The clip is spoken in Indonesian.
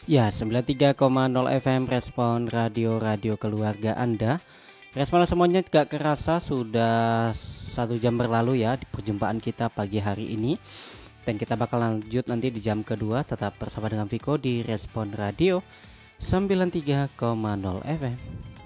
Ya, 93,0 FM Respon Radio keluarga Anda. Respon semuanya gak kerasa sudah 1 jam berlalu ya di perjumpaan kita pagi hari ini. Dan kita bakal lanjut nanti di jam kedua. Tetap bersama dengan Viko di Respon Radio 93,0 FM.